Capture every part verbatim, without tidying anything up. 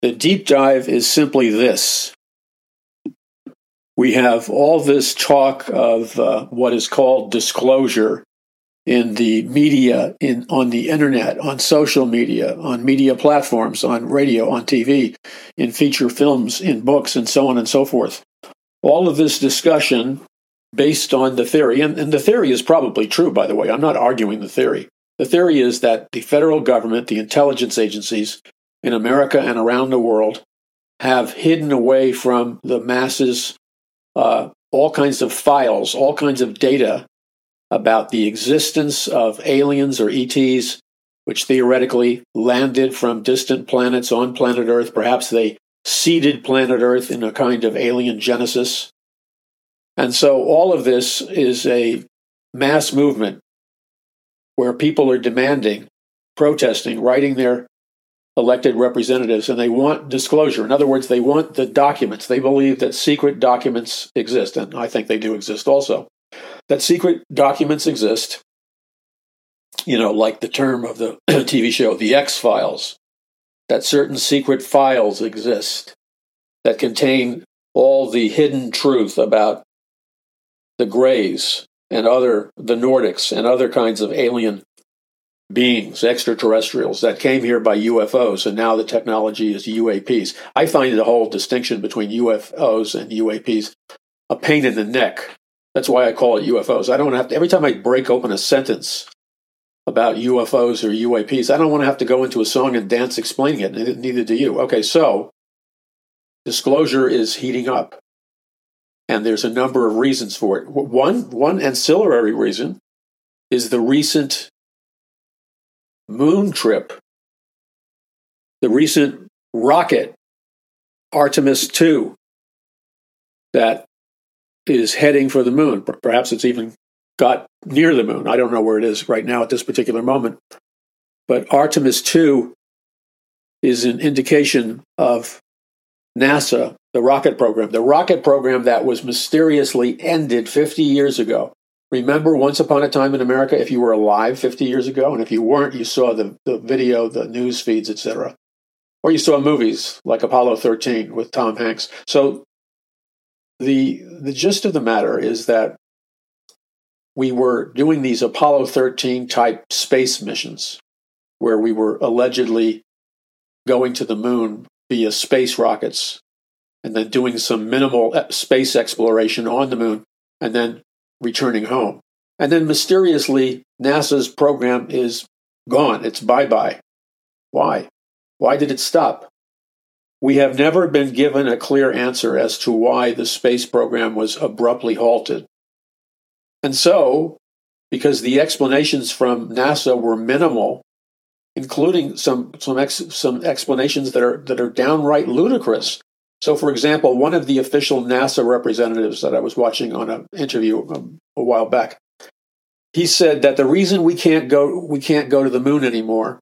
The deep dive is simply this. We have all this talk of uh, what is called disclosure in the media, in on the internet, on social media, on media platforms, on radio, on T V, in feature films, in books, and so on and so forth. All of this discussion based on the theory, and, and the theory is probably true, by the way. I'm not arguing the theory. The theory is that the federal government, the intelligence agencies in America and around the world have hidden away from the masses uh, all kinds of files, all kinds of data about the existence of aliens or E Ts, which theoretically landed from distant planets on planet Earth. Perhaps they seeded planet Earth in a kind of alien genesis. And so all of this is a mass movement where people are demanding, protesting, writing their elected representatives, and they want disclosure. In other words, they want the documents. They believe that secret documents exist, and I think they do exist also. That secret documents exist, you know, like the term of the T V show, The X-Files, that certain secret files exist that contain all the hidden truth about the Greys and other, the Nordics and other kinds of alien beings, extraterrestrials that came here by U F Os, and now the technology is U A Ps. I find the whole distinction between U F Os and U A Ps a pain in the neck. That's why I call it U F Os. I don't have to, every time I break open a sentence about U F Os or U A Ps, I don't want to have to go into a song and dance explaining it, neither, neither do you. Okay, so disclosure is heating up, and there's a number of reasons for it. One, one ancillary reason is the recent moon trip, the recent rocket, Artemis two, that is heading for the moon. Perhaps it's even got near the moon. I don't know where it is right now at this particular moment. But Artemis two is an indication of NASA, the rocket program, the rocket program that was mysteriously ended fifty years ago. Remember Once Upon a Time in America, if you were alive fifty years ago, and if you weren't, you saw the, the video, the news feeds, et cetera. Or you saw movies like Apollo thirteen with Tom Hanks. So the the gist of the matter is that we were doing these Apollo thirteen type space missions where we were allegedly going to the moon via space rockets and then doing some minimal space exploration on the moon and then returning home. And then mysteriously, NASA's program is gone. It's bye-bye. Why? Why did it stop? We have never been given a clear answer as to why the space program was abruptly halted. And so, because the explanations from NASA were minimal, including some some ex, some explanations that are that are downright ludicrous. So, for example, one of the official NASA representatives that I was watching on an interview a, a while back, he said that the reason we can't go we can't go to the moon anymore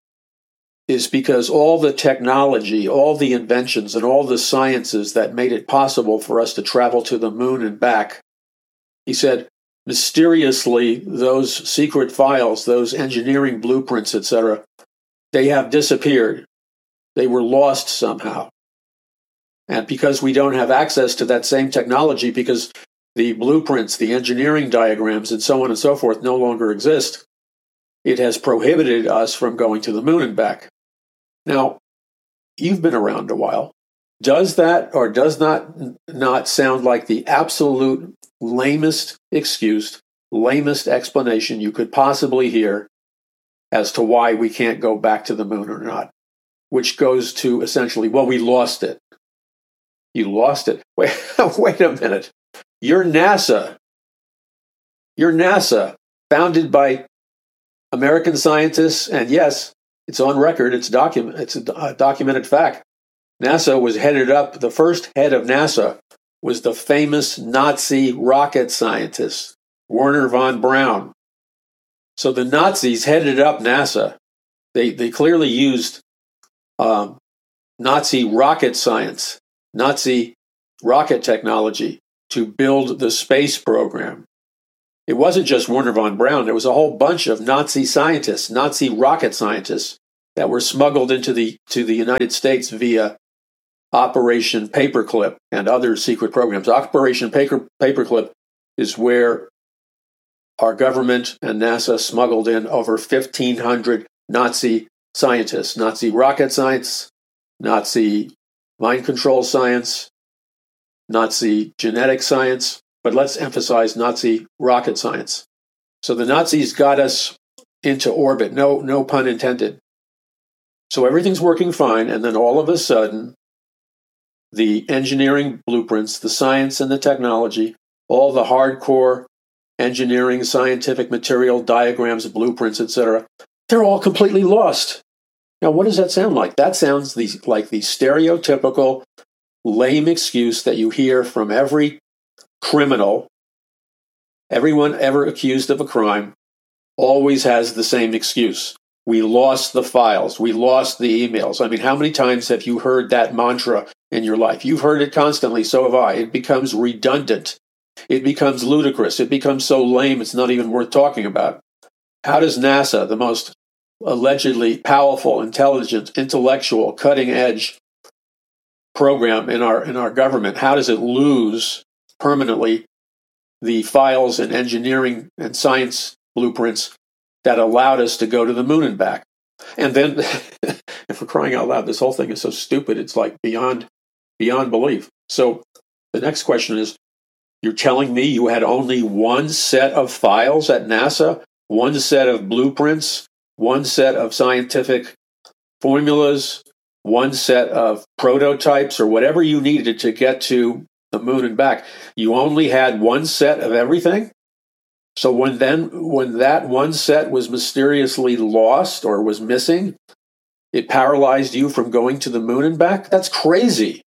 is because all the technology, all the inventions, and all the sciences that made it possible for us to travel to the moon and back, he said, mysteriously, those secret files, those engineering blueprints, et cetera, they have disappeared. They were lost somehow. And because we don't have access to that same technology, because the blueprints, the engineering diagrams, and so on and so forth no longer exist, it has prohibited us from going to the moon and back. Now, you've been around a while. Does that or does not not sound like the absolute lamest excuse, lamest explanation you could possibly hear as to why we can't go back to the moon or not? Which goes to essentially, well, we lost it. You lost it. Wait, wait a minute. You're NASA. You're NASA, founded by American scientists, and yes, it's on record. It's document. It's a documented fact. NASA was headed up. The first head of NASA was the famous Nazi rocket scientist, Wernher von Braun. So the Nazis headed up NASA. They they clearly used um, Nazi rocket science, Nazi rocket technology to build the space program. It wasn't just Wernher von Braun. There was a whole bunch of Nazi scientists, Nazi rocket scientists, that were smuggled into the to the United States via Operation Paperclip and other secret programs. Operation Paper, Paperclip is where our government and NASA smuggled in over fifteen hundred Nazi scientists, Nazi rocket science, Nazi mind control science, Nazi genetic science, but let's emphasize Nazi rocket science. So the Nazis got us into orbit, no, no pun intended. So everything's working fine, and then all of a sudden, the engineering blueprints, the science and the technology, all the hardcore engineering, scientific material, diagrams, blueprints, et cetera, they're all completely lost. Now, what does that sound like? That sounds the, like the stereotypical lame excuse that you hear from every criminal, everyone ever accused of a crime, always has the same excuse. We lost the files. We lost the emails. I mean, how many times have you heard that mantra in your life? You've heard it constantly, so have I. It becomes redundant. It becomes ludicrous. It becomes so lame it's not even worth talking about. How does NASA, the most allegedly powerful, intelligent, intellectual, cutting-edge program in our in our government, how does it lose permanently the files and engineering and science blueprints that allowed us to go to the moon and back? And then, if we're crying out loud, this whole thing is so stupid, it's like beyond beyond belief. So the next question is, you're telling me you had only one set of files at NASA, one set of blueprints, one set of scientific formulas, one set of prototypes, or whatever you needed to get to the moon and back. You only had one set of everything? So when then, when that one set was mysteriously lost or was missing, it paralyzed you from going to the moon and back? That's crazy.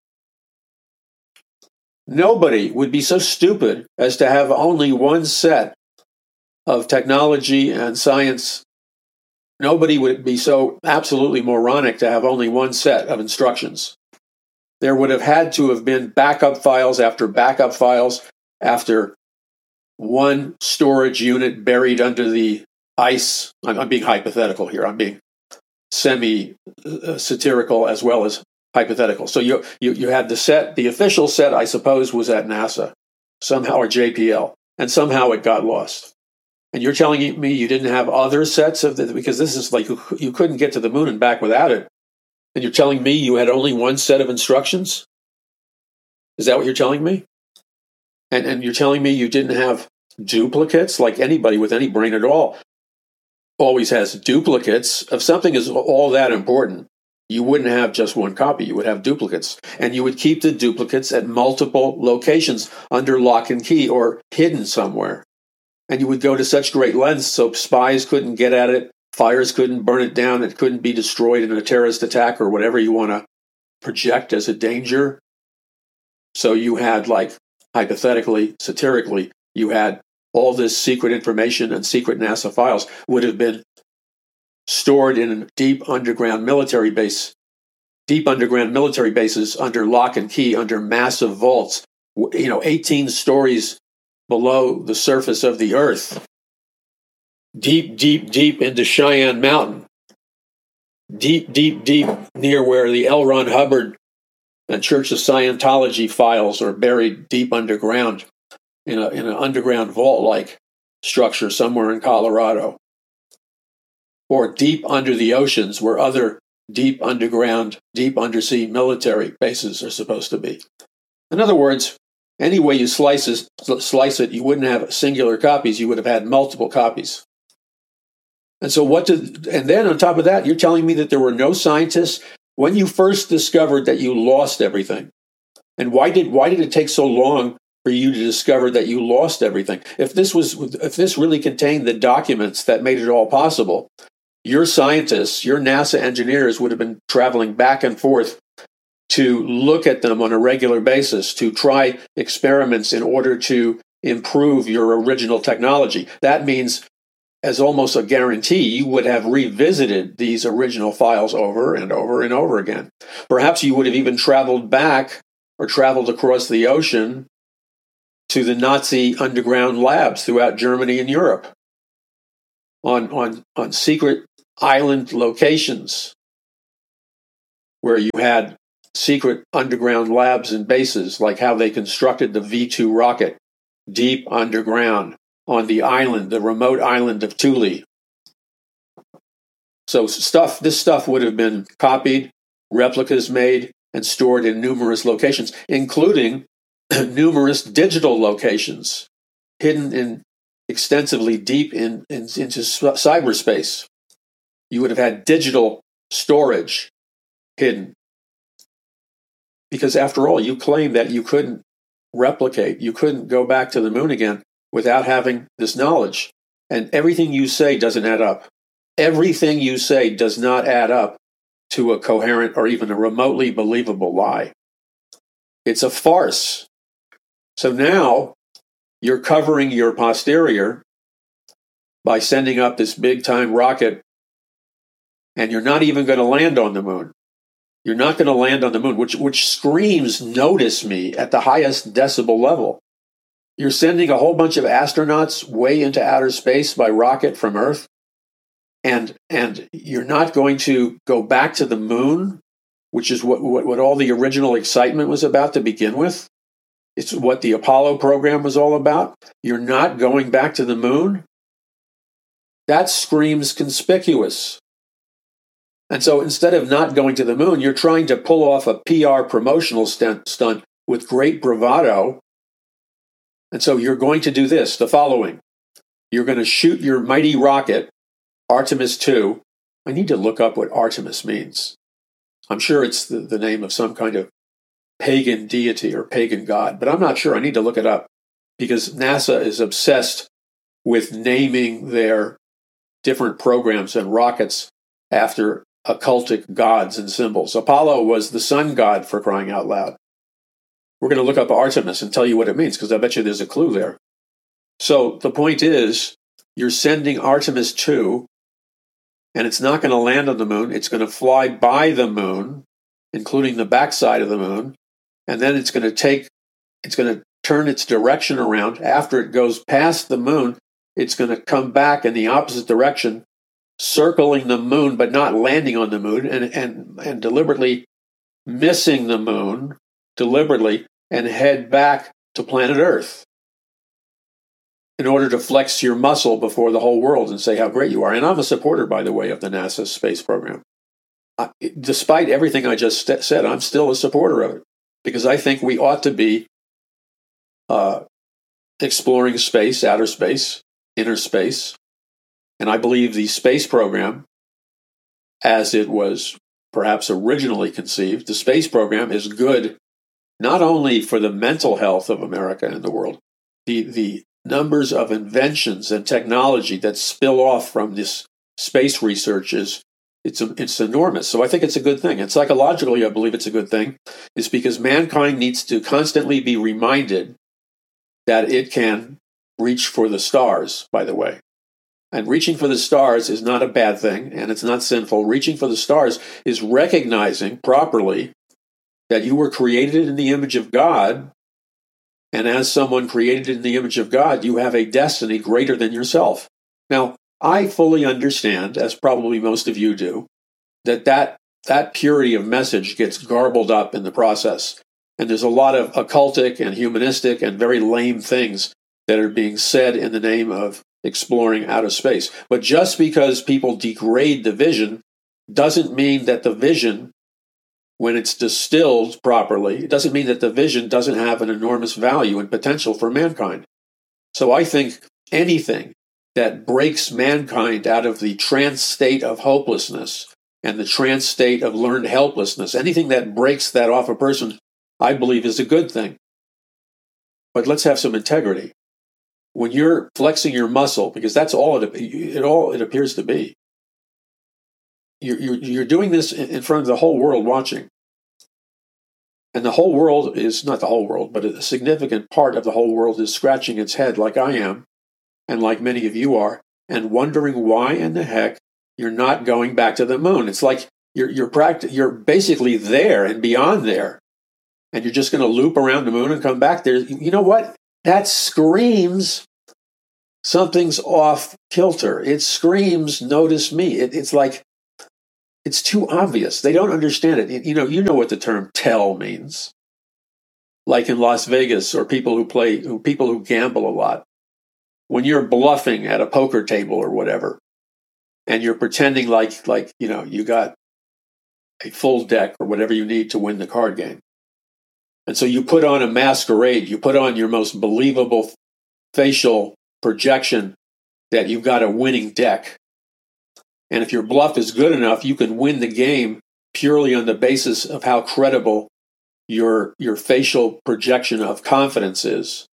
Nobody would be so stupid as to have only one set of technology and science. Nobody would be so absolutely moronic to have only one set of instructions. There would have had to have been backup files after backup files after one storage unit buried under the ice. I'm, I'm being hypothetical here. I'm being semi-satirical as well as hypothetical. So you, you you had the set, the official set, I suppose, was at NASA, somehow, or J P L, and somehow it got lost. And you're telling me you didn't have other sets of the, because this is like, you, you couldn't get to the moon and back without it. And you're telling me you had only one set of instructions? Is that what you're telling me? And and you're telling me you didn't have duplicates? Like anybody with any brain at all always has duplicates. If something is all that important, you wouldn't have just one copy. You would have duplicates. And you would keep the duplicates at multiple locations under lock and key or hidden somewhere. And you would go to such great lengths so spies couldn't get at it, fires couldn't burn it down, it couldn't be destroyed in a terrorist attack or whatever you want to project as a danger. So you had, like, hypothetically, satirically, you had all this secret information and secret NASA files would have been stored in a deep underground military base, deep underground military bases under lock and key, under massive vaults, you know, eighteen stories below the surface of the earth, deep, deep, deep into Cheyenne Mountain, deep, deep, deep near where the L. Ron Hubbard and Church of Scientology files are buried deep underground in a in an underground vault-like structure somewhere in Colorado, or deep under the oceans where other deep underground, deep undersea military bases are supposed to be. In other words, any way you slice it, slice it, you wouldn't have singular copies. You would have had multiple copies. And so what did, and then on top of that, you're telling me that there were no scientists when you first discovered that you lost everything. And why did, why did it take so long for you to discover that you lost everything? If this was, if this really contained the documents that made it all possible, your scientists, your NASA engineers would have been traveling back and forth to look at them on a regular basis, to try experiments in order to improve your original technology. That means, as almost a guarantee, you would have revisited these original files over and over and over again. Perhaps you would have even traveled back or traveled across the ocean to the Nazi underground labs throughout Germany and Europe on, on, on secret island locations where you had secret underground labs and bases, like how they constructed the V two rocket deep underground on the island, the remote island of Thule. So stuff, this stuff would have been copied, replicas made, and stored in numerous locations, including numerous digital locations hidden in extensively deep in, in, into cyberspace. You would have had digital storage hidden. Because after all, you claim that you couldn't replicate, you couldn't go back to the moon again without having this knowledge. And everything you say doesn't add up. Everything you say does not add up to a coherent or even a remotely believable lie. It's a farce. So now you're covering your posterior by sending up this big-time rocket, and you're not even going to land on the moon. You're not going to land on the moon, which, which screams, notice me, at the highest decibel level. You're sending a whole bunch of astronauts way into outer space by rocket from Earth, and and you're not going to go back to the moon, which is what, what, what all the original excitement was about to begin with. It's what the Apollo program was all about. You're not going back to the moon? That screams conspicuous. And so instead of not going to the moon, you're trying to pull off a P R promotional stunt, stunt with great bravado. And so you're going to do this, the following. You're going to shoot your mighty rocket, Artemis two. I need to look up what Artemis means. I'm sure it's the, the name of some kind of pagan deity or pagan god, but I'm not sure. I need to look it up because NASA is obsessed with naming their different programs and rockets after occultic gods and symbols. Apollo was the sun god, for crying out loud. We're going to look up Artemis and tell you what it means, because I bet you there's a clue there. So the point is, you're sending Artemis two, and it's not going to land on the moon. It's going to fly by the moon, including the backside of the moon, and then it's going to take, it's going to turn its direction around. After it goes past the moon, it's going to come back in the opposite direction, circling the moon, but not landing on the moon, and, and, and deliberately missing the moon, deliberately, and head back to planet Earth in order to flex your muscle before the whole world and say how great you are. And I'm a supporter, by the way, of the NASA space program. I, despite everything I just st- said, I'm still a supporter of it, because I think we ought to be uh, exploring space, outer space, inner space. And I believe the space program, as it was perhaps originally conceived, the space program is good not only for the mental health of America and the world, the, the numbers of inventions and technology that spill off from this space research is it's, it's enormous. So I think it's a good thing. And psychologically, I believe it's a good thing, is because mankind needs to constantly be reminded that it can reach for the stars, by the way. And reaching for the stars is not a bad thing, and it's not sinful. Reaching for the stars is recognizing properly that you were created in the image of God, and as someone created in the image of God, you have a destiny greater than yourself. Now, I fully understand, as probably most of you do, that that, that purity of message gets garbled up in the process. And there's a lot of occultic and humanistic and very lame things that are being said in the name of exploring outer space. But just because people degrade the vision doesn't mean that the vision, when it's distilled properly, it doesn't mean that the vision doesn't have an enormous value and potential for mankind. So I think anything that breaks mankind out of the trance state of hopelessness and the trance state of learned helplessness, anything that breaks that off a person, I believe is a good thing. But let's have some integrity. When you're flexing your muscle, because that's all it, it all it appears to be, you're, you're, you're doing this in front of the whole world watching. And the whole world is, not the whole world, but a significant part of the whole world is scratching its head like I am, and like many of you are, and wondering why in the heck you're not going back to the moon. It's like you're you're practi- you're basically there and beyond there, and you're just going to loop around the moon and come back there. You know what? That screams something's off kilter. It screams, notice me. It, it's like, it's too obvious. They don't understand it. You know, you know what the term tell means. Like in Las Vegas, or people who play, who people who gamble a lot. When you're bluffing at a poker table or whatever, and you're pretending like, like, you know, you got a full deck or whatever you need to win the card game. And so you put on a masquerade, you put on your most believable facial projection that you've got a winning deck. And if your bluff is good enough, you can win the game purely on the basis of how credible your, your facial projection of confidence is.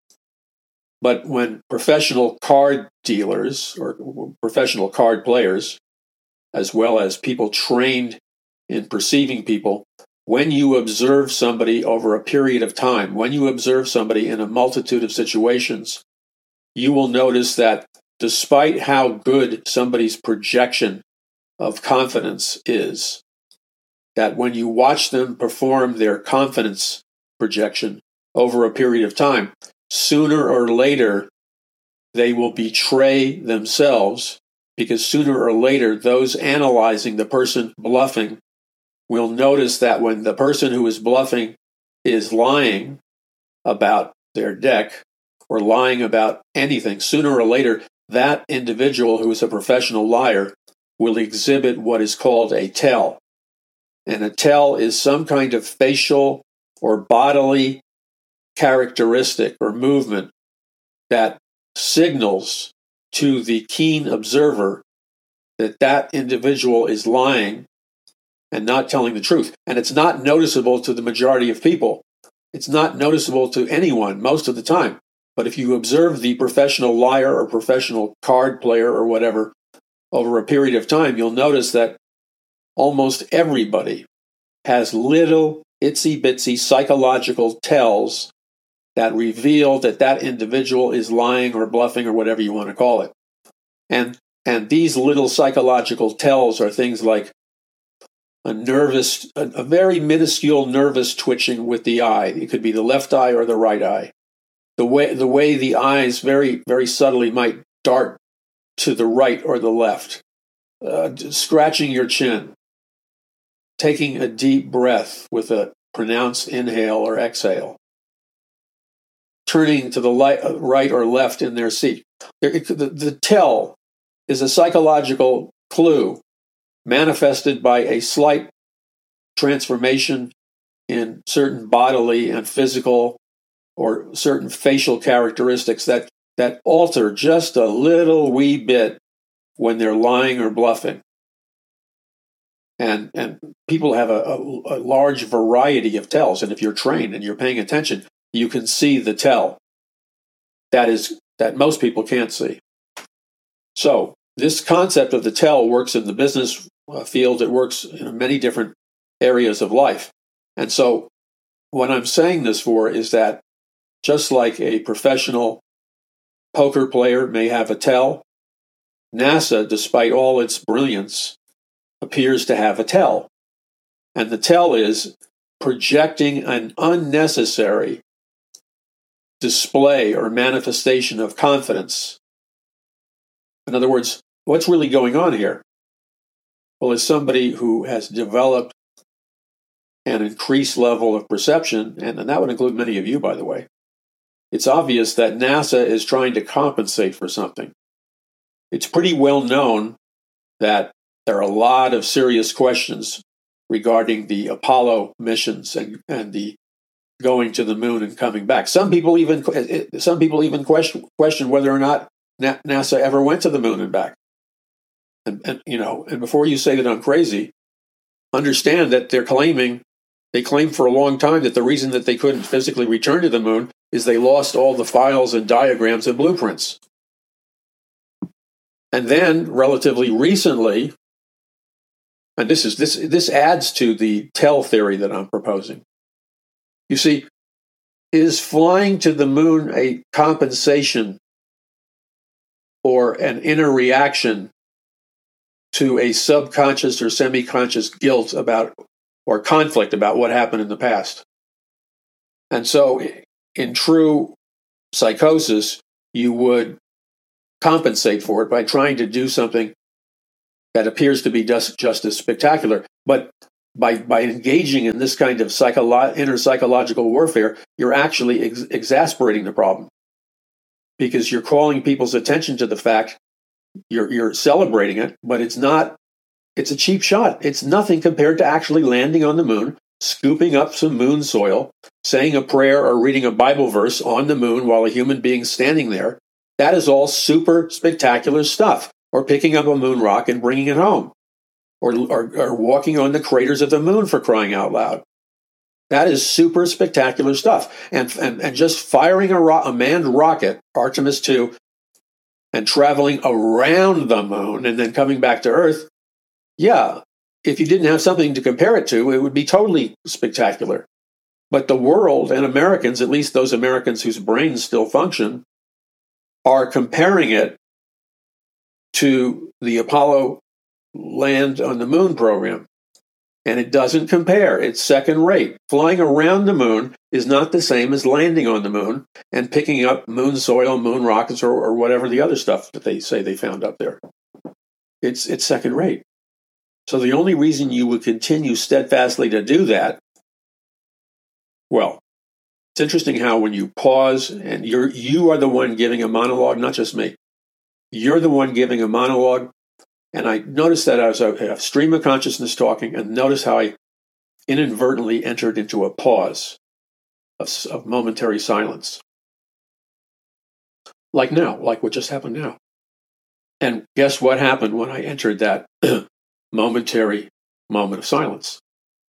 But when professional card dealers or professional card players, as well as people trained in perceiving people, when you observe somebody over a period of time, when you observe somebody in a multitude of situations, you will notice that despite how good somebody's projection of confidence is, that when you watch them perform their confidence projection over a period of time, sooner or later, they will betray themselves, because sooner or later, those analyzing the person bluffing will notice that when the person who is bluffing is lying about their deck or lying about anything, sooner or later, that individual who is a professional liar will exhibit what is called a tell. And a tell is some kind of facial or bodily characteristic or movement that signals to the keen observer that that individual is lying and not telling the truth. And it's not noticeable to the majority of people. It's not noticeable to anyone most of the time. But if you observe the professional liar or professional card player or whatever over a period of time, you'll notice that almost everybody has little itsy-bitsy psychological tells that reveal that that individual is lying or bluffing or whatever you want to call it. And and these little psychological tells are things like a nervous, a, a very minuscule nervous twitching with the eye. It could be the left eye or the right eye. The way the way the eyes very, very subtly might dart to the right or the left. Uh, scratching your chin. Taking a deep breath with a pronounced inhale or exhale. Turning to the light, right or left in their seat. The, the, the tell is a psychological clue manifested by a slight transformation in certain bodily and physical or certain facial characteristics that, that alter just a little wee bit when they're lying or bluffing. And, and people have a, a, a large variety of tells, and if you're trained and you're paying attention, you can see the tell that is that most people can't see. So this concept of the tell works in the business field. It works in many different areas of life. And so what I'm saying this for is that just like a professional poker player may have a tell, NASA, despite all its brilliance, appears to have a tell. And the tell is projecting an unnecessary display or manifestation of confidence. In other words, what's really going on here? Well, as somebody who has developed an increased level of perception, and, and that would include many of you, by the way, it's obvious that NASA is trying to compensate for something. It's pretty well known that there are a lot of serious questions regarding the Apollo missions and, and the going to the moon and coming back. Some people even some people even question question whether or not NASA ever went to the moon and back. And, and you know, and before you say that I'm crazy, understand that they're claiming they claimed for a long time that the reason that they couldn't physically return to the moon is they lost all the files and diagrams and blueprints. And then, relatively recently, and this is this this adds to the tell theory that I'm proposing. You see, is flying to the moon a compensation or an inner reaction to a subconscious or semi-conscious guilt about or conflict about what happened in the past? And so, in true psychosis, you would compensate for it by trying to do something that appears to be just, just as spectacular. But by by engaging in this kind of psycholo- inner psychological warfare, you're actually ex- exasperating the problem, because you're calling people's attention to the fact, you're you're celebrating it, but it's not. It's a cheap shot. It's nothing compared to actually landing on the moon, scooping up some moon soil, saying a prayer or reading a Bible verse on the moon while a human being's standing there. That is all super spectacular stuff. Or picking up a moon rock and bringing it home. Or, or, or walking on the craters of the moon, for crying out loud. That is super spectacular stuff. And, and, and just firing a, ro- a manned rocket, Artemis two, and traveling around the moon and then coming back to Earth, yeah, if you didn't have something to compare it to, it would be totally spectacular. But the world and Americans, at least those Americans whose brains still function, are comparing it to the Apollo land on the moon program. And it doesn't compare. It's second rate. Flying around the moon is not the same as landing on the moon and picking up moon soil, moon rockets, or, or whatever the other stuff that they say they found up there. It's it's second rate. So the only reason you would continue steadfastly to do that, well, it's interesting how when you pause and you're you are the one giving a monologue, not just me. You're the one giving a monologue. And I noticed that I was a, a stream of consciousness talking, and notice how I inadvertently entered into a pause of, of momentary silence. Like now, like what just happened now. And guess what happened when I entered that momentary moment of silence?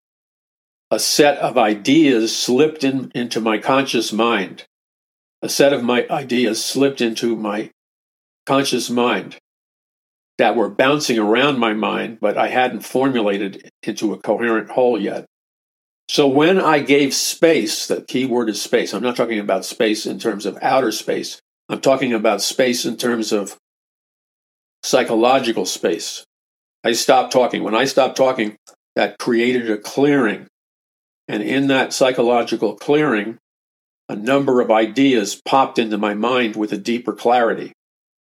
A set of ideas slipped in, into my conscious mind. A set of my ideas slipped into my conscious mind that were bouncing around my mind, but I hadn't formulated into a coherent whole yet. So when I gave space, the key word is space. I'm not talking about space in terms of outer space. I'm talking about space in terms of psychological space. I stopped talking. When I stopped talking, that created a clearing. And in that psychological clearing, a number of ideas popped into my mind with a deeper clarity.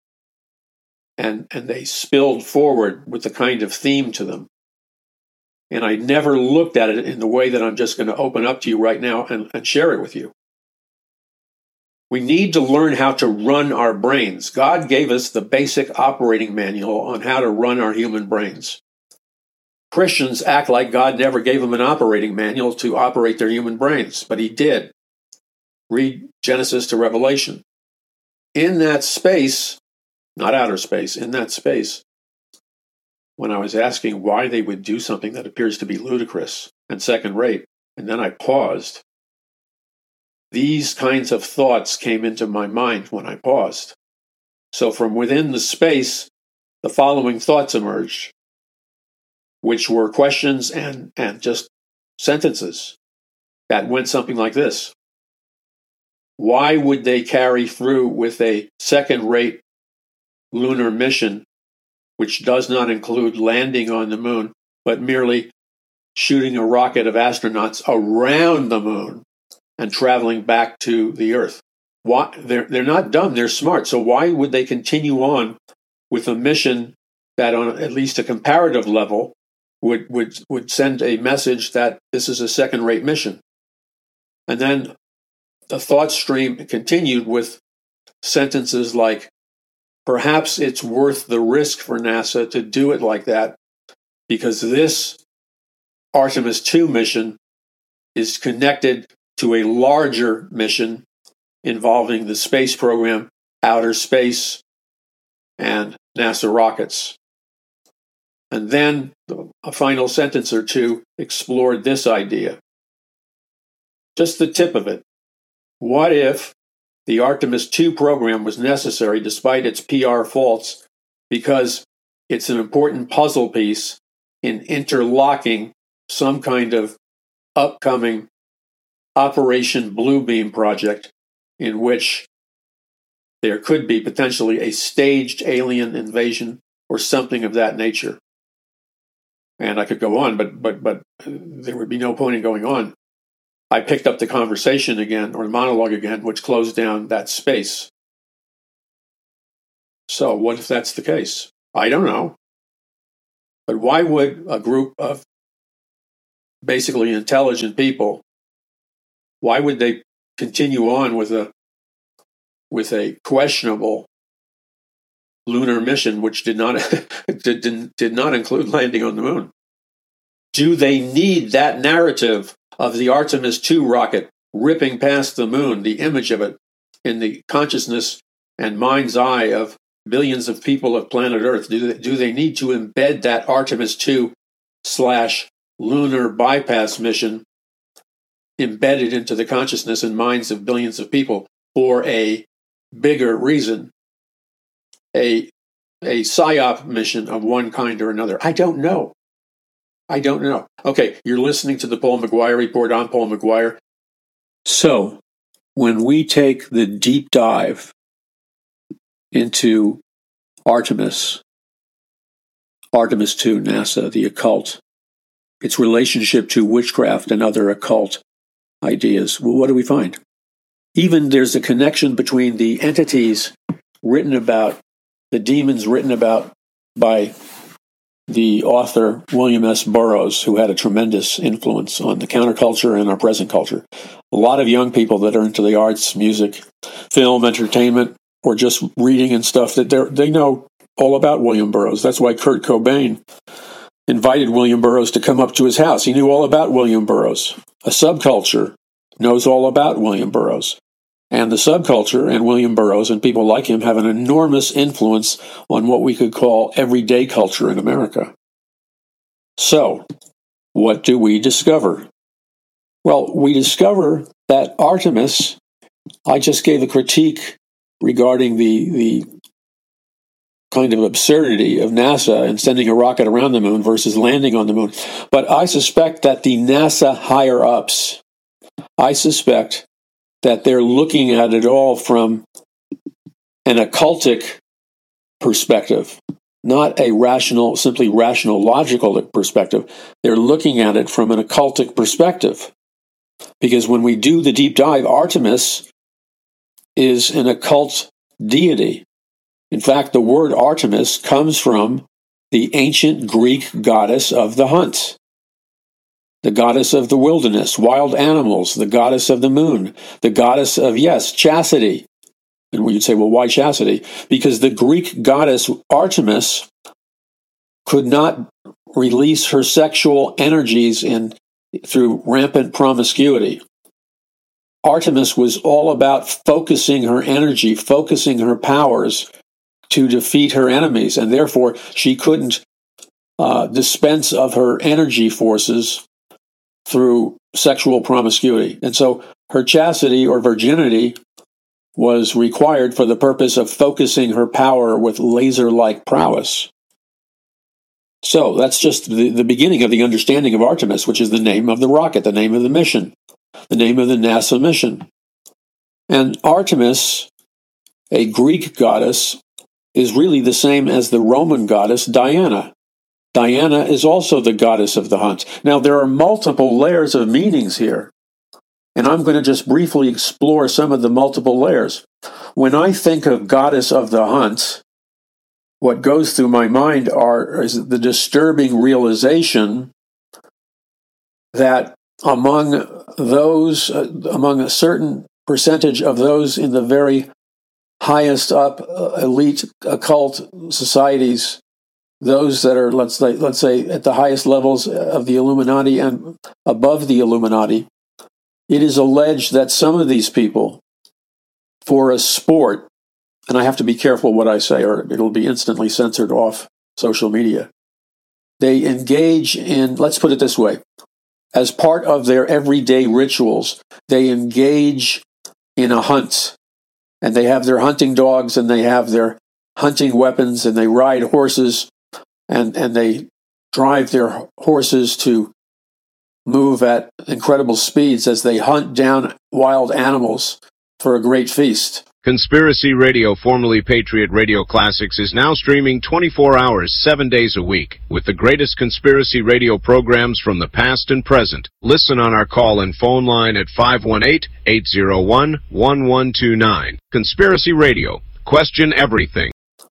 And, and they spilled forward with the kind of theme to them. And I never looked at it in the way that I'm just going to open up to you right now and, and share it with you. We need to learn how to run our brains. God gave us the basic operating manual on how to run our human brains. Christians act like God never gave them an operating manual to operate their human brains, but he did. Read Genesis to Revelation. In that space, not outer space, in that space, when I was asking why they would do something that appears to be ludicrous and second rate, and then I paused, these kinds of thoughts came into my mind when I paused. So from within the space, the following thoughts emerged, which were questions and, and just sentences that went something like this. Why would they carry through with a second-rate lunar mission, which does not include landing on the moon, but merely shooting a rocket of astronauts around the moon and traveling back to the Earth? Why, they're, they're not dumb, they're smart. So why would they continue on with a mission that on at least a comparative level would, would, would send a message that this is a second-rate mission? And then the thought stream continued with sentences like, perhaps it's worth the risk for NASA to do it like that, because this Artemis two mission is connected to a larger mission involving the space program, outer space, and NASA rockets. And then a final sentence or two explored this idea. Just the tip of it. What if the Artemis two program was necessary despite its P R faults because it's an important puzzle piece in interlocking some kind of upcoming Operation Bluebeam project in which there could be potentially a staged alien invasion or something of that nature? And I could go on, but but but there would be no point in going on. I picked up the conversation again, or the monologue again, which closed down that space. So what if that's the case? I don't know. But why would a group of basically intelligent people, why would they continue on with a with a questionable lunar mission which did not did, did not include landing on the moon? Do they need that narrative of the Artemis two rocket ripping past the moon, the image of it in the consciousness and mind's eye of billions of people of planet Earth? Do they, do they need to embed that Artemis two slash lunar bypass mission embedded into the consciousness and minds of billions of people for a bigger reason, a a PSYOP mission of one kind or another? I don't know. I don't know. Okay, you're listening to the Paul McGuire Report. I'm Paul McGuire. So, when we take the deep dive into Artemis, Artemis two, NASA, the occult, its relationship to witchcraft and other occult ideas, well, what do we find? Even there's a connection between the entities written about, the demons written about by the author William S. Burroughs, who had a tremendous influence on the counterculture and our present culture. A lot of young people that are into the arts, music, film, entertainment, or just reading and stuff, that they they know all about William Burroughs. That's why Kurt Cobain invited William Burroughs to come up to his house. He knew all about William Burroughs. A subculture knows all about William Burroughs. And the subculture and William Burroughs and people like him have an enormous influence on what we could call everyday culture in America. So, what do we discover? Well, we discover that Artemis, I just gave a critique regarding the, the kind of absurdity of NASA in sending a rocket around the moon versus landing on the moon. But I suspect that the NASA higher-ups, I suspect that they're looking at it all from an occultic perspective, not a rational, simply rational, logical perspective. They're looking at it from an occultic perspective. Because when we do the deep dive, Artemis is an occult deity. In fact, the word Artemis comes from the ancient Greek goddess of the hunt, the goddess of the wilderness, wild animals, the goddess of the moon, the goddess of, yes, chastity. And we'd say, well, why chastity? Because the Greek goddess Artemis could not release her sexual energies in through rampant promiscuity. Artemis was all about focusing her energy, focusing her powers to defeat her enemies, and therefore she couldn't uh, dispense of her energy forces through sexual promiscuity. And so her chastity or virginity was required for the purpose of focusing her power with laser-like prowess. So that's just the, the beginning of the understanding of Artemis, which is the name of the rocket, the name of the mission, the name of the NASA mission. And Artemis, a Greek goddess, is really the same as the Roman goddess Diana. Diana is also the goddess of the hunt. Now, there are multiple layers of meanings here, and I'm going to just briefly explore some of the multiple layers. When I think of goddess of the hunt, what goes through my mind are is the disturbing realization that among those, uh, among a certain percentage of those in the very highest up uh, elite occult societies, those that are, let's say, let's say, at the highest levels of the Illuminati and above the Illuminati, it is alleged that some of these people, for a sport, and I have to be careful what I say or it'll be instantly censored off social media, they engage in, let's put it this way, as part of their everyday rituals, they engage in a hunt. And they have their hunting dogs and they have their hunting weapons and they ride horses and, and they drive their horses to move at incredible speeds as they hunt down wild animals for a great feast. Conspiracy Radio, formerly Patriot Radio Classics, is now streaming twenty-four hours, seven days a week, with the greatest conspiracy radio programs from the past and present. Listen on our call and phone line at five one eight, eight zero one, one one two nine. Conspiracy Radio. Question everything.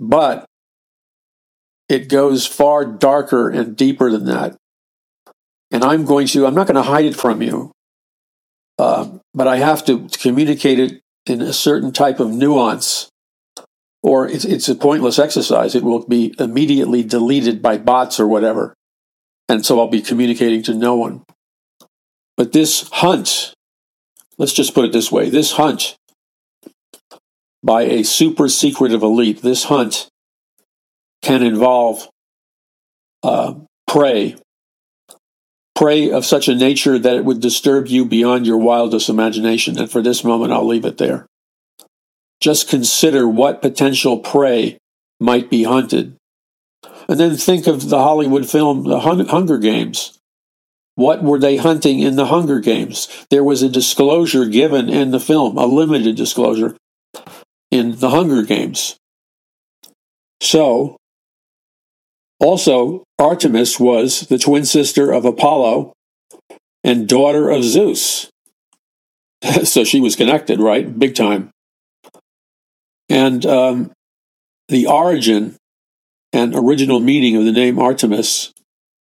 but it goes far darker and deeper than that. And I'm going to, I'm not going to hide it from you, uh, but I have to communicate it in a certain type of nuance, or it's, it's a pointless exercise. It will be immediately deleted by bots or whatever. And so I'll be communicating to no one. But this hunt, let's just put it this way, this hunt by a super secretive elite, this hunt can involve uh, prey, prey of such a nature that it would disturb you beyond your wildest imagination. And for this moment, I'll leave it there. Just consider what potential prey might be hunted. And then think of the Hollywood film, The Hunger Games. What were they hunting in the Hunger Games? There was a disclosure given in the film, a limited disclosure in the Hunger Games. So, also, Artemis was the twin sister of Apollo and daughter of Zeus. So she was connected, right? Big time. And um, the origin and original meaning of the name Artemis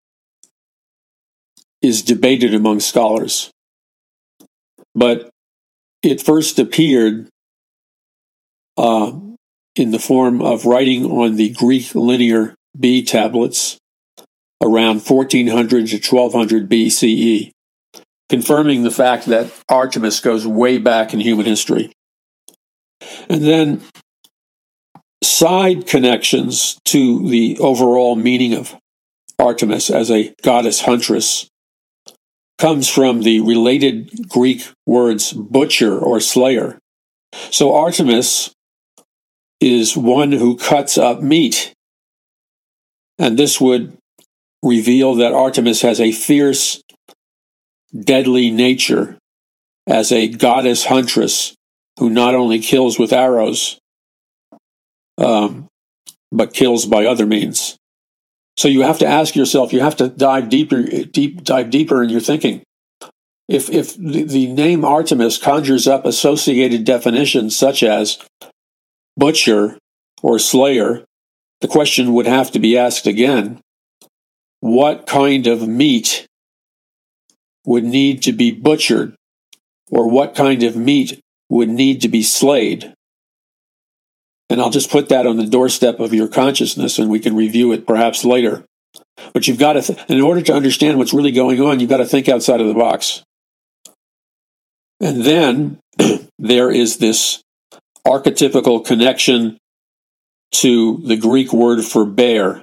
is debated among scholars. But it first appeared uh, in the form of writing on the Greek Linear B tablets around fourteen hundred to twelve hundred B C E, confirming the fact that Artemis goes way back in human history. And then side connections to the overall meaning of Artemis as a goddess huntress comes from the related Greek words butcher or slayer. So Artemis is one who cuts up meat. And this would reveal that Artemis has a fierce, deadly nature as a goddess huntress who not only kills with arrows, um, but kills by other means. So you have to ask yourself, you have to dive deeper, deep, dive deeper in your thinking. If if the, the name Artemis conjures up associated definitions such as butcher or slayer, the question would have to be asked again: what kind of meat would need to be butchered, or what kind of meat would need to be slayed? And I'll just put that on the doorstep of your consciousness, and we can review it perhaps later. But you've got to, th- in order to understand what's really going on, you've got to think outside of the box. And then there is this archetypical connection to the Greek word for bear.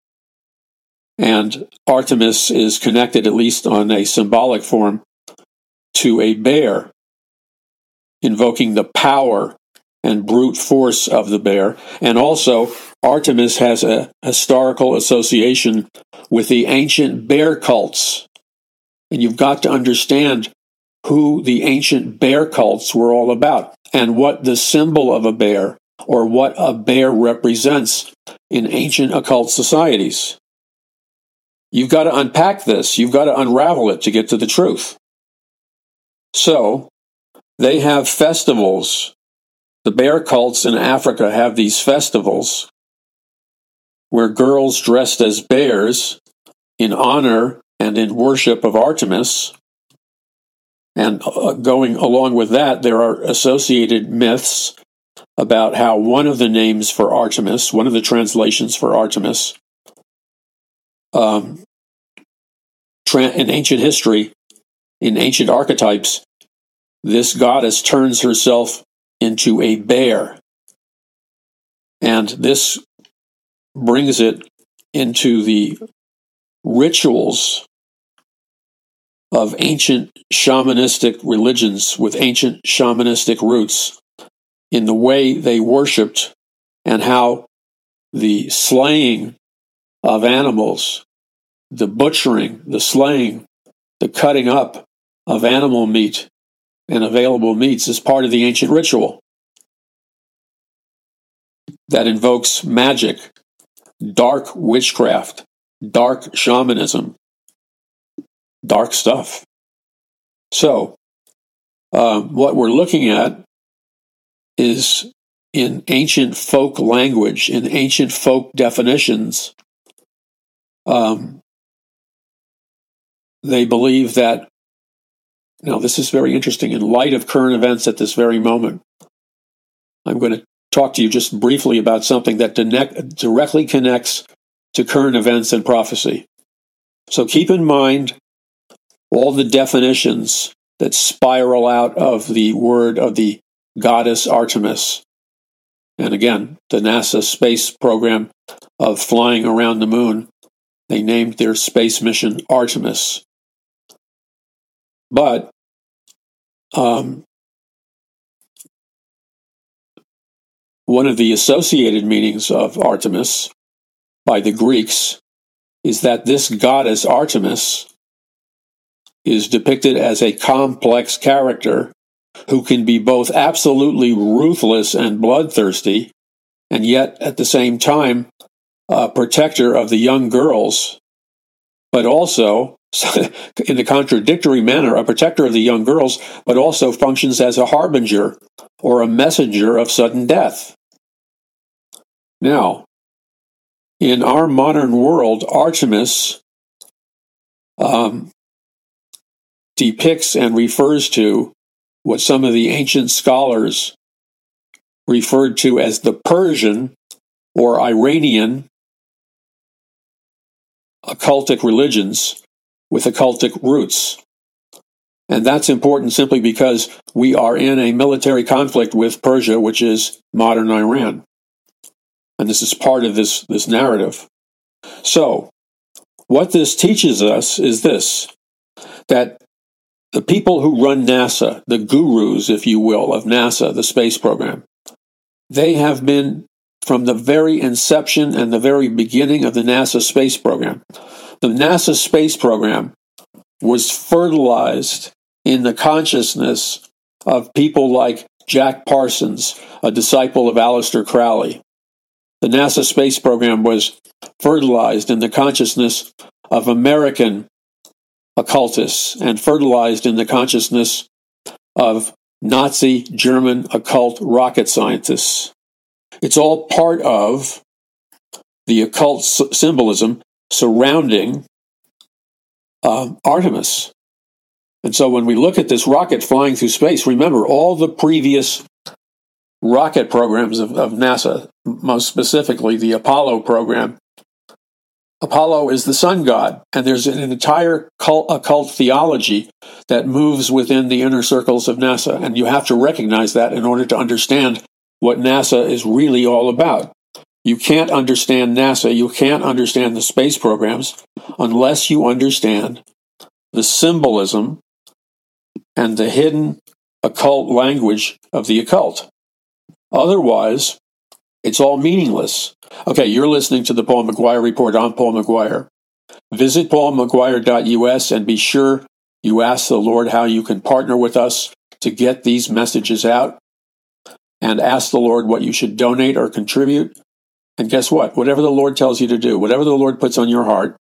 And Artemis is connected, at least on a symbolic form, to a bear, invoking the power and brute force of the bear. And also, Artemis has a historical association with the ancient bear cults. And you've got to understand who the ancient bear cults were all about and what the symbol of a bear or what a bear represents in ancient occult societies. You've got to unpack this. You've got to unravel it to get to the truth. So, they have festivals. The bear cults in Africa have these festivals where girls dressed as bears in honor and in worship of Artemis. And uh, going along with that, there are associated myths about how one of the names for Artemis, one of the translations for Artemis, um, tra- in ancient history, in ancient archetypes, this goddess turns herself into a bear. And this brings it into the rituals of ancient shamanistic religions with ancient shamanistic roots in the way they worshipped and how the slaying of animals, the butchering, the slaying, the cutting up of animal meat and available meats is part of the ancient ritual that invokes magic, dark witchcraft, dark shamanism, dark stuff. So, uh, what we're looking at is in ancient folk language, in ancient folk definitions, um, they believe that, now this is very interesting, in light of current events at this very moment, I'm going to talk to you just briefly about something that directly connects to current events and prophecy. So keep in mind all the definitions that spiral out of the word of the goddess Artemis. And again, the NASA space program of flying around the moon, they named their space mission Artemis. But um, one of the associated meanings of Artemis by the Greeks is that this goddess Artemis is depicted as a complex character who can be both absolutely ruthless and bloodthirsty, and yet at the same time a protector of the young girls, but also, in a contradictory manner, a protector of the young girls, but also functions as a harbinger or a messenger of sudden death. Now, in our modern world, Artemis um, depicts and refers to what some of the ancient scholars referred to as the Persian or Iranian occultic religions with occultic roots. And that's important simply because we are in a military conflict with Persia, which is modern Iran. And this is part of this, this narrative. So, what this teaches us is this, that the people who run NASA, the gurus, if you will, of NASA, the space program, they have been, from the very inception and the very beginning of the NASA space program, the NASA space program was fertilized in the consciousness of people like Jack Parsons, a disciple of Aleister Crowley. The NASA space program was fertilized in the consciousness of American occultists and fertilized in the consciousness of Nazi German occult rocket scientists. It's all part of the occult s- symbolism surrounding uh, Artemis. And so when we look at this rocket flying through space, remember all the previous rocket programs of, of NASA, most specifically the Apollo program. Apollo is the sun god, and there's an entire cult, occult theology that moves within the inner circles of NASA, and you have to recognize that in order to understand what NASA is really all about. You can't understand NASA, you can't understand the space programs unless you understand the symbolism and the hidden occult language of the occult. Otherwise, it's all meaningless. Okay, you're listening to the Paul McGuire Report. I'm Paul McGuire. Visit paul mcguire dot u s and be sure you ask the Lord how you can partner with us to get these messages out, and ask the Lord what you should donate or contribute. And guess what? Whatever the Lord tells you to do, whatever the Lord puts on your heart,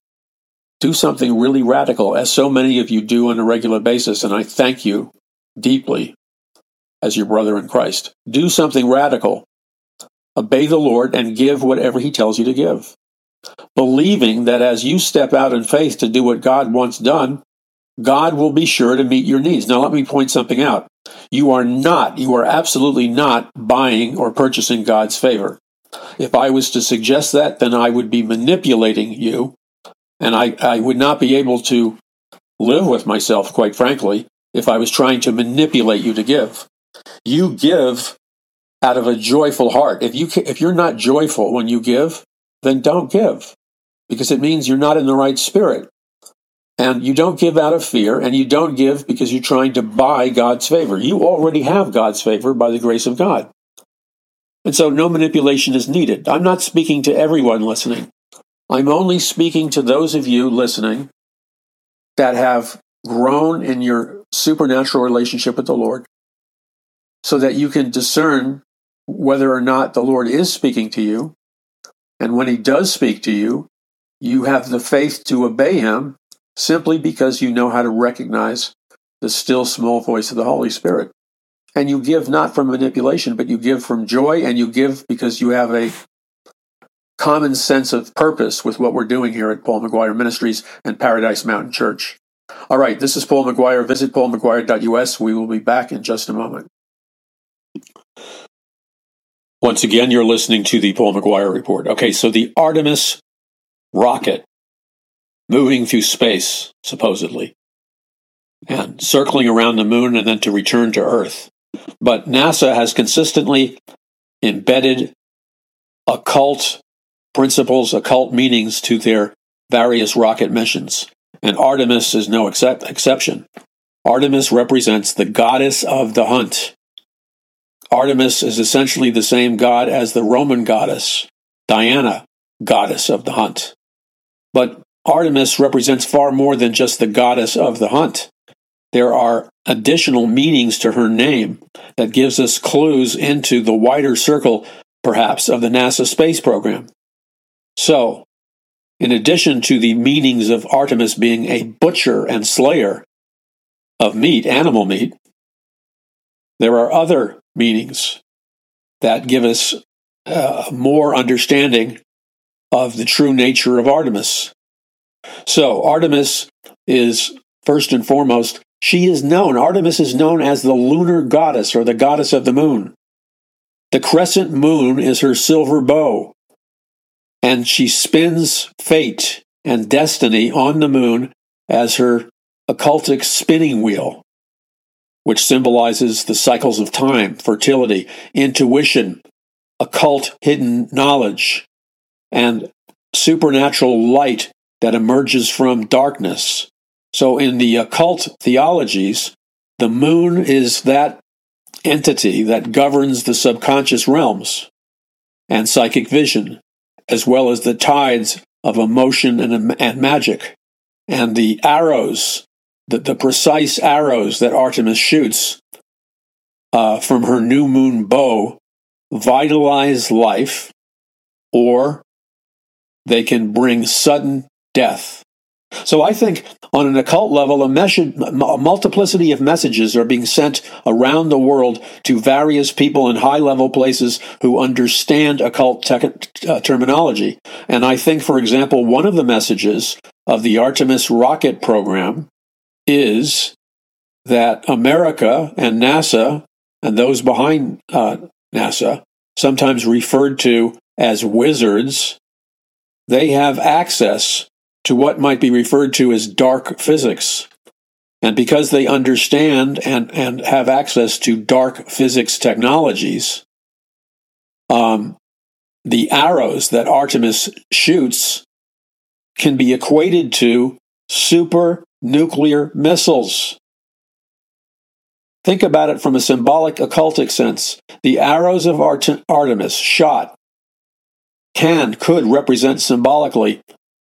do something really radical, as so many of you do on a regular basis, and I thank you deeply as your brother in Christ. Do something radical. Obey the Lord and give whatever He tells you to give, believing that as you step out in faith to do what God wants done, God will be sure to meet your needs. Now, let me point something out. You are not, you are absolutely not buying or purchasing God's favor. If I was to suggest that, then I would be manipulating you, and I, I would not be able to live with myself, quite frankly, if I was trying to manipulate you to give. You give out of a joyful heart. If you if you're not joyful when you give, then don't give, because it means you're not in the right spirit. And you don't give out of fear, and you don't give because you're trying to buy God's favor. You already have God's favor by the grace of God. And so no manipulation is needed. I'm not speaking to everyone listening. I'm only speaking to those of you listening that have grown in your supernatural relationship with the Lord, so that you can discern whether or not the Lord is speaking to you. And when He does speak to you, you have the faith to obey Him simply because you know how to recognize the still small voice of the Holy Spirit. and you give not from manipulation, but you give from joy, and you give because you have a common sense of purpose with what we're doing here at Paul McGuire Ministries and Paradise Mountain Church. All right, this is Paul McGuire. Visit paul mcguire dot u s. We will be back in just a moment. Once again, you're listening to the Paul McGuire Report. Okay, so the Artemis rocket moving through space, supposedly, and circling around the moon and then to return to Earth. But NASA has consistently embedded occult principles, occult meanings to their various rocket missions. And Artemis is no excep- exception. Artemis represents the goddess of the hunt. Artemis is essentially the same god as the Roman goddess, Diana, goddess of the hunt. But Artemis represents far more than just the goddess of the hunt. There are additional meanings to her name that gives us clues into the wider circle, perhaps, of the NASA space program. So, in addition to the meanings of Artemis being a butcher and slayer of meat, animal meat, there are other meanings that give us uh, more understanding of the true nature of Artemis. So, Artemis is, first and foremost, she is known, Artemis is known as the lunar goddess, or the goddess of the moon. The crescent moon is her silver bow, and she spins fate and destiny on the moon as her occultic spinning wheel, which symbolizes the cycles of time, fertility, intuition, occult hidden knowledge, and supernatural light that emerges from darkness. So in the occult theologies, the moon is that entity that governs the subconscious realms and psychic vision, as well as the tides of emotion and, and magic. And the arrows, the, the precise arrows that Artemis shoots uh, from her new moon bow vitalize life, or they can bring sudden death. So I think on an occult level, a, message, a multiplicity of messages are being sent around the world to various people in high-level places who understand occult tech, uh, terminology. And I think, for example, one of the messages of the Artemis rocket program is that America and NASA, and those behind uh, NASA, sometimes referred to as wizards, they have access to what might be referred to as dark physics. And because they understand and, and have access to dark physics technologies, um, the arrows that Artemis shoots can be equated to super nuclear missiles. Think about it from a symbolic occultic sense. The arrows of Art- Artemis shot can, could represent symbolically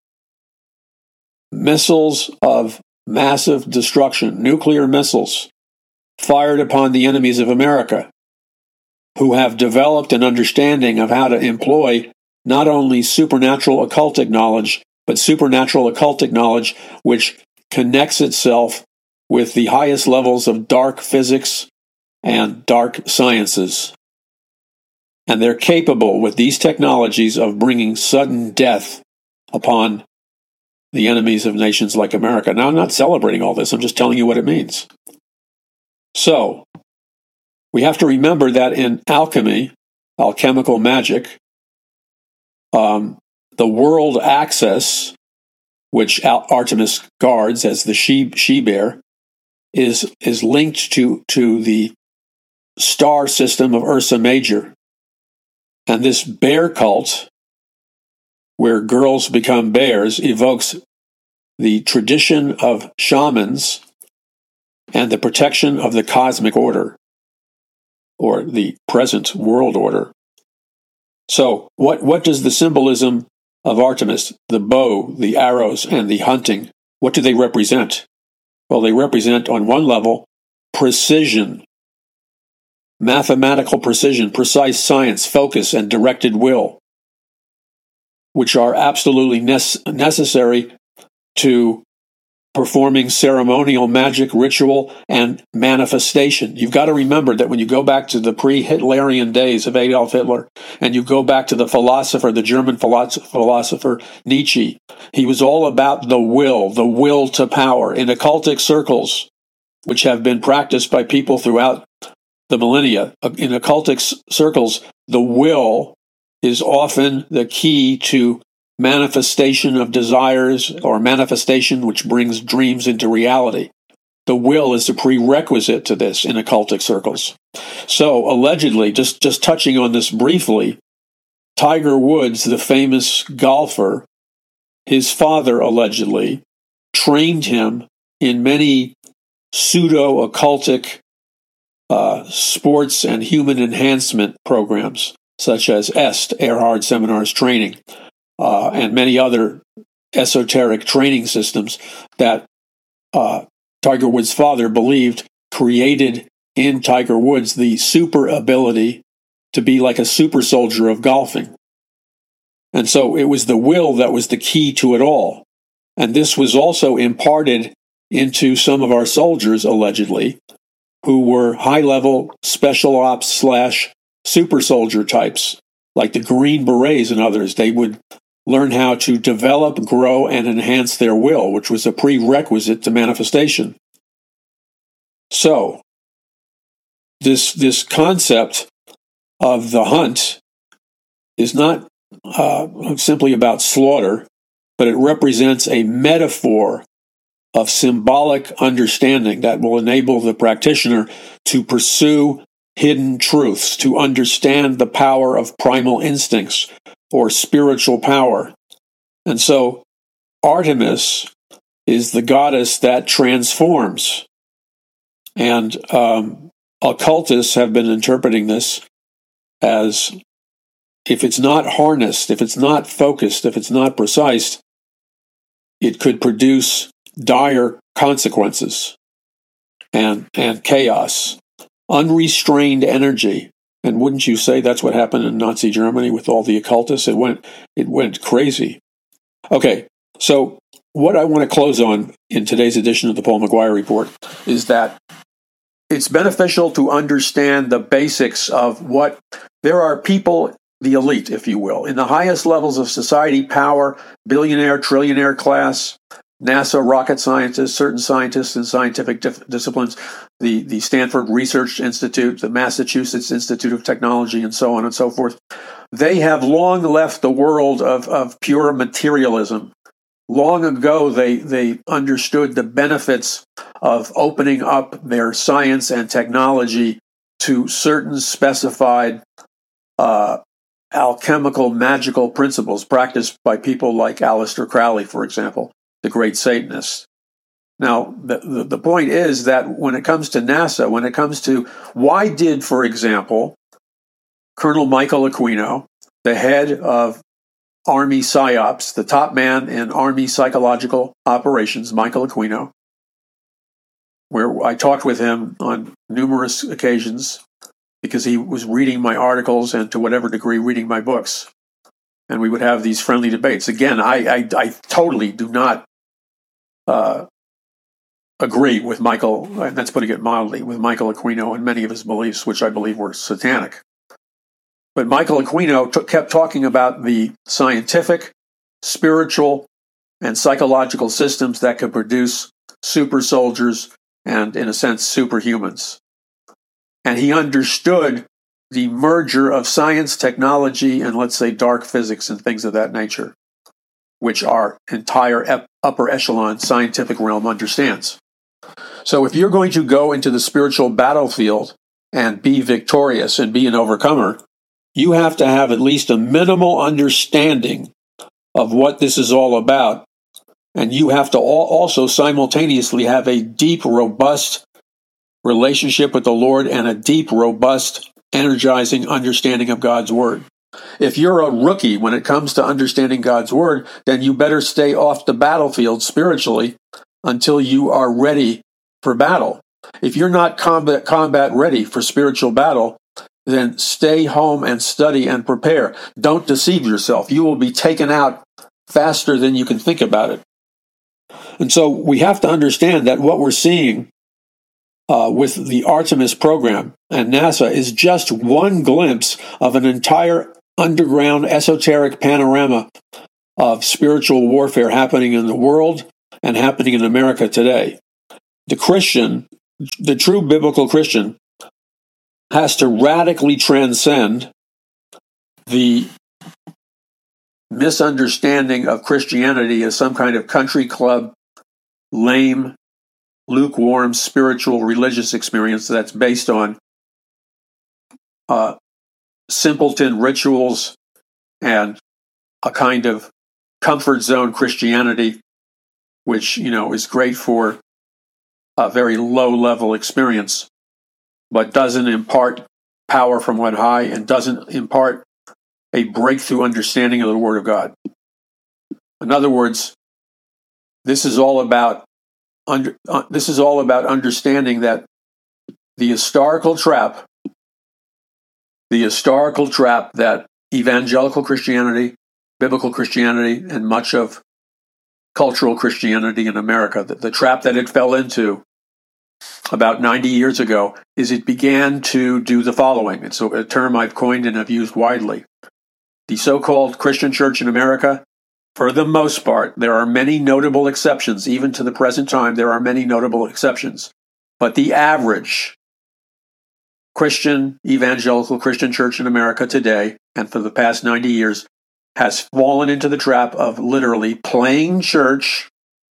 missiles of massive destruction, nuclear missiles, fired upon the enemies of America, who have developed an understanding of how to employ not only supernatural occultic knowledge, but supernatural occultic knowledge which connects itself with the highest levels of dark physics and dark sciences. And they're capable with these technologies of bringing sudden death upon the enemies of nations like America. Now, I'm not celebrating all this. I'm just telling you what it means. So, we have to remember that in alchemy, alchemical magic, um, the world axis, which Artemis guards as the she, she-bear, is, is linked to, to the star system of Ursa Major. And this bear cult, where girls become bears, evokes the tradition of shamans and the protection of the cosmic order, or the present world order. So, what, what does the symbolism of Artemis, the bow, the arrows, and the hunting, what do they represent? Well, they represent, on one level, precision, mathematical precision, precise science, focus, and directed will, which are absolutely ne- necessary to performing ceremonial magic, ritual, and manifestation. You've got to remember that when you go back to the pre-Hitlerian days of Adolf Hitler, and you go back to the philosopher, the German philosopher Nietzsche, he was all about the will, the will to power. In occultic circles, which have been practiced by people throughout the millennia, in occultic circles, the will is often the key to manifestation of desires, or manifestation which brings dreams into reality. The will is the prerequisite to this in occultic circles. So, allegedly, just, just touching on this briefly, Tiger Woods, the famous golfer, his father allegedly trained him in many pseudo-occultic uh, sports and human enhancement programs, such as E S T, Erhard Seminars Training, Uh, and many other esoteric training systems that uh, Tiger Woods' father believed created in Tiger Woods the super ability to be like a super soldier of golfing. And so it was the will that was the key to it all. And this was also imparted into some of our soldiers, allegedly, who were high-level special ops slash super soldier types, like the Green Berets and others. They would learn how to develop, grow, and enhance their will, which was a prerequisite to manifestation. So, this this concept of the hunt is not uh, simply about slaughter, but it represents a metaphor of symbolic understanding that will enable the practitioner to pursue hidden truths, to understand the power of primal instincts, or spiritual power. And so Artemis is the goddess that transforms. And um, occultists have been interpreting this as, if it's not harnessed, if it's not focused, if it's not precise, it could produce dire consequences and, and chaos, unrestrained energy. And wouldn't you say that's what happened in Nazi Germany with all the occultists? It went, it went crazy. Okay, so what I want to close on in today's edition of the Paul McGuire Report is that it's beneficial to understand the basics of what there are people, the elite, if you will, in the highest levels of society, power, billionaire, trillionaire class, NASA rocket scientists, certain scientists in scientific dif- disciplines, the, the Stanford Research Institute, the Massachusetts Institute of Technology, and so on and so forth. They have long left the world of, of pure materialism. Long ago, they, they understood the benefits of opening up their science and technology to certain specified uh, alchemical, magical principles practiced by people like Aleister Crowley, for example, the great Satanist. Now, the, the, the point is that when it comes to NASA, when it comes to why did, for example, Colonel Michael Aquino, the head of Army PSYOPs, the top man in Army psychological operations, Michael Aquino, where I talked with him on numerous occasions because he was reading my articles and to whatever degree reading my books. And we would have these friendly debates. Again, I, I, I totally do not uh, agree with Michael, and that's putting it mildly, with Michael Aquino and many of his beliefs, which I believe were satanic. But Michael Aquino t- kept talking about the scientific, spiritual, and psychological systems that could produce super soldiers and, in a sense, superhumans. And he understood the merger of science, technology, and let's say dark physics and things of that nature, which our entire ep- upper echelon scientific realm understands. So if you're going to go into the spiritual battlefield and be victorious and be an overcomer, you have to have at least a minimal understanding of what this is all about. And you have to also simultaneously have a deep, robust relationship with the Lord and a deep, robust, energizing understanding of God's Word. If you're a rookie when it comes to understanding God's Word, then you better stay off the battlefield spiritually until you are ready for battle. If you're not combat, combat ready for spiritual battle, then stay home and study and prepare. Don't deceive yourself. You will be taken out faster than you can think about it. And so we have to understand that what we're seeing uh, with the Artemis program and NASA is just one glimpse of an entire underground esoteric panorama of spiritual warfare happening in the world and happening in America today. The Christian, the true biblical Christian, has to radically transcend the misunderstanding of Christianity as some kind of country club, lame, lukewarm, spiritual, religious experience that's based on uh, simpleton rituals and a kind of comfort zone Christianity, which, you know, is great for a very low-level experience, but doesn't impart power from on high and doesn't impart a breakthrough understanding of the Word of God. In other words, this is all about under, uh, this is all about understanding that the historical trap, the historical trap that evangelical Christianity, biblical Christianity, and much of cultural Christianity in America, the, the trap that it fell into about ninety years ago, is it began to do the following. It's a, a term I've coined and have used widely. The so-called Christian church in America, for the most part, there are many notable exceptions. Even to the present time, there are many notable exceptions. But the average Christian, evangelical Christian church in America today, and for the past ninety years, has fallen into the trap of literally playing church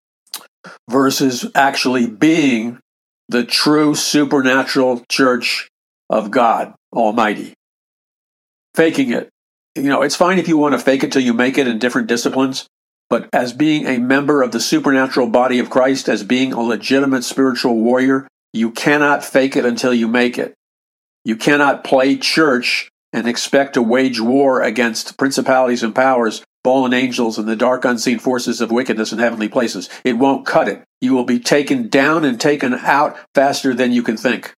versus actually being the true supernatural church of God Almighty. Faking it. You know, it's fine if you want to fake it till you make it in different disciplines, but as being a member of the supernatural body of Christ, as being a legitimate spiritual warrior, you cannot fake it until you make it. You cannot play church and expect to wage war against principalities and powers, fallen angels, and the dark unseen forces of wickedness in heavenly places. It won't cut it. You will be taken down and taken out faster than you can think.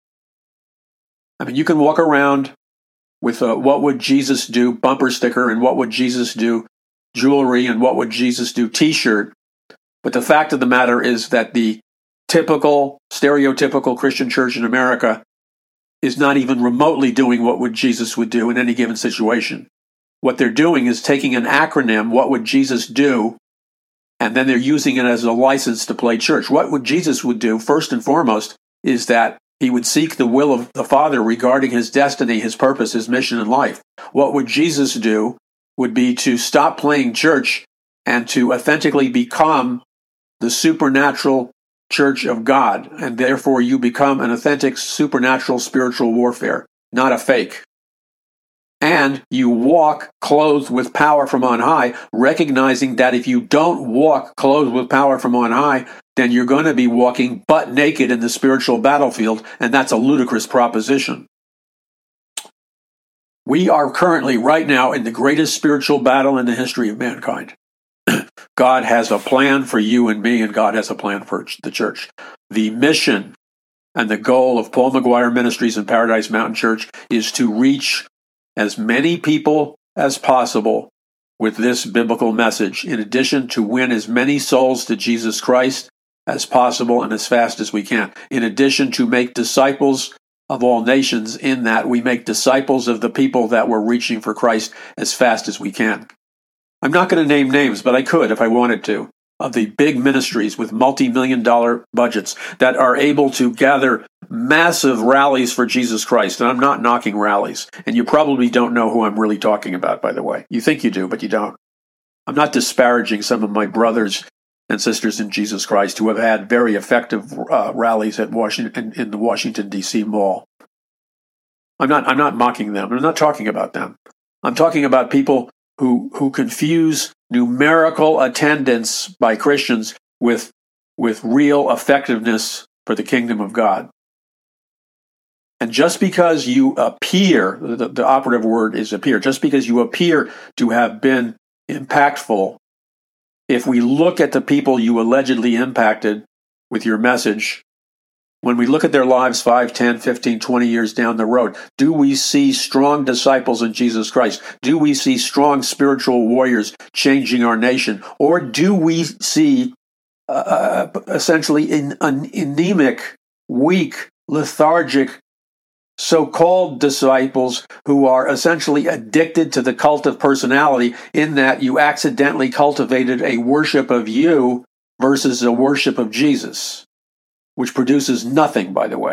I mean, you can walk around with a "What would Jesus do" bumper sticker and "What would Jesus do" jewelry and "What would Jesus do" t-shirt. But the fact of the matter is that the typical, stereotypical Christian church in America is not even remotely doing what would Jesus would do in any given situation. What they're doing is taking an acronym, "What would Jesus do?" and then they're using it as a license to play church. What would Jesus would do, first and foremost, is that he would seek the will of the Father regarding his destiny, his purpose, his mission in life. What would Jesus do would be to stop playing church and to authentically become the supernatural church of God. And therefore you become an authentic supernatural spiritual warfare, not a fake. And you walk clothed with power from on high, recognizing that if you don't walk clothed with power from on high, then you're going to be walking butt naked in the spiritual battlefield, and that's a ludicrous proposition. We are currently, right now, in the greatest spiritual battle in the history of mankind. God has a plan for you and me, and God has a plan for the church. The mission and the goal of Paul McGuire Ministries and Paradise Mountain Church is to reach as many people as possible with this biblical message, in addition to win as many souls to Jesus Christ as possible and as fast as we can. In addition to make disciples of all nations, in that we make disciples of the people that we're reaching for Christ as fast as we can. I'm not going to name names, but I could if I wanted to, of the big ministries with multi-million dollar budgets that are able to gather massive rallies for Jesus Christ. And I'm not knocking rallies. And you probably don't know who I'm really talking about, by the way. You think you do, but you don't. I'm not disparaging some of my brothers and sisters in Jesus Christ who have had very effective uh, rallies at Washington, in the Washington, D C mall. I'm not, I'm not mocking them. I'm not talking about them. I'm talking about people who, who confuse numerical attendance by Christians with, with real effectiveness for the kingdom of God. And just because you appear, the, the operative word is appear, just because you appear to have been impactful, if we look at the people you allegedly impacted with your message, when we look at their lives five, ten, fifteen, twenty years down the road, do we see strong disciples in Jesus Christ? Do we see strong spiritual warriors changing our nation? Or do we see uh, essentially in, an anemic, weak, lethargic, so-called disciples who are essentially addicted to the cult of personality, in that you accidentally cultivated a worship of you versus a worship of Jesus, which produces nothing, by the way.